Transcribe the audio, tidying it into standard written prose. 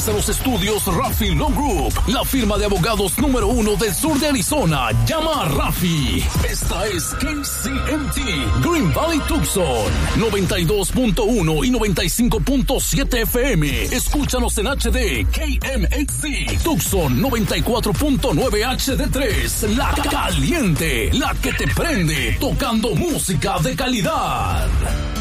en los estudios Rafi Law Group, la firma de abogados número 1 del sur de Arizona. Llama a Rafi. Esta es KCMT Green Valley Tucson 92.1 y 95.7 FM. Escúchanos en HD KMXC Tucson 94.9 HD3. La caliente, la que te prende, tocando música de calidad.